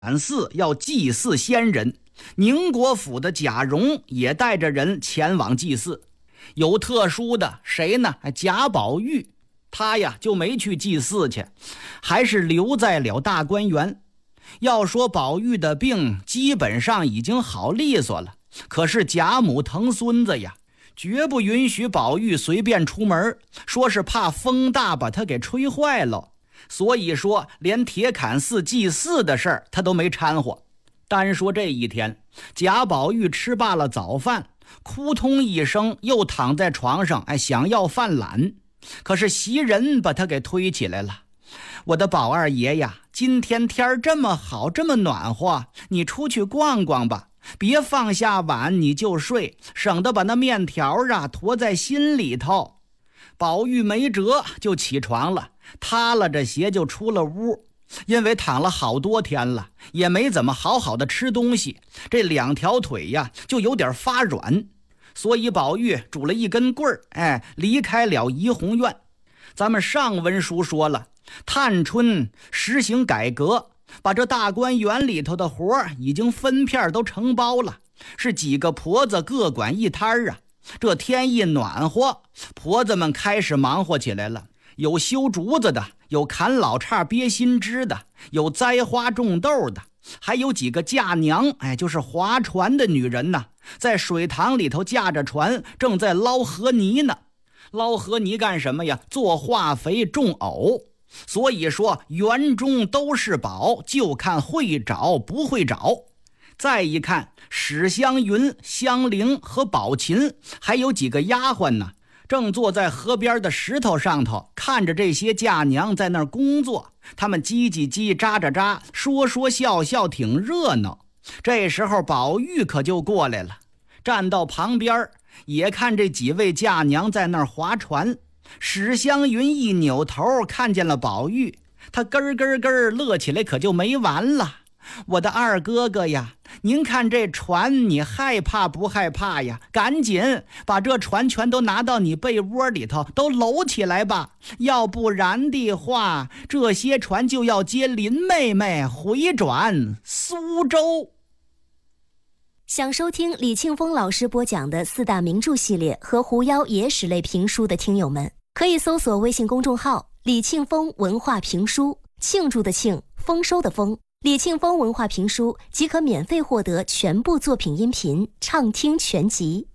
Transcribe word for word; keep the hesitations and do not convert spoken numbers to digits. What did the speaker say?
寺要祭祀先人，宁国府的贾蓉也带着人前往祭祀。有特殊的谁呢？贾宝玉，他呀就没去祭祀去，还是留在了大观园。要说宝玉的病基本上已经好利索了，可是贾母疼孙子呀，绝不允许宝玉随便出门，说是怕风大把他给吹坏了。所以说连铁槛寺祭祀的事儿他都没掺和。单说这一天，贾宝玉吃罢了早饭，扑通一声又躺在床上，哎，想要犯懒，可是袭人把他给推起来了。我的宝二爷呀，今天天这么好，这么暖和，你出去逛逛吧，别放下碗你就睡，省得把那面条啊驮在心里头。宝玉没辙，就起床了，踏拉着鞋就出了屋。因为躺了好多天了，也没怎么好好的吃东西，这两条腿呀就有点发软，所以宝玉拄了一根棍儿，哎，离开了怡红院。咱们上文书说了，探春实行改革，把这大观园里头的活已经分片都承包了，是几个婆子各管一摊儿啊。这天一暖和，婆子们开始忙活起来了，有修竹子的，有砍老叉憋新枝的，有栽花种豆的，还有几个嫁娘，哎，就是划船的女人呐，在水塘里头架着船，正在捞河泥呢。捞河泥干什么呀？做化肥种藕。所以说园中都是宝，就看会找不会找。再一看，史湘云、香菱和宝琴还有几个丫鬟呢，正坐在河边的石头上头，看着这些嫁娘在那儿工作，他们叽叽叽喳喳喳，说说笑笑，挺热闹。这时候宝玉可就过来了，站到旁边也看这几位嫁娘在那儿划船。史湘云一扭头看见了宝玉，他咯咯咯乐起来，可就没完了。我的二哥哥呀，您看这船，你害怕不害怕呀？赶紧把这船全都拿到你被窝里头，都搂起来吧，要不然的话，这些船就要接林妹妹回转苏州。 想收听李庆峰老师播讲的四大名著系列和狐妖野史类评书的听友们，可以搜索微信公众号李庆峰文化评书，庆祝的庆，丰收的丰，李庆峰文化评书即可免费获得全部作品音频畅听全集。